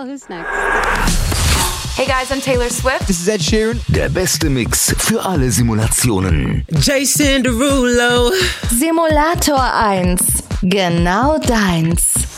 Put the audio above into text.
who's next? Hey guys, I'm Taylor Swift. This is Ed Sheeran. Der beste Mix für alle Simulationen. Jason Derulo. Simulator 1. Genau deins.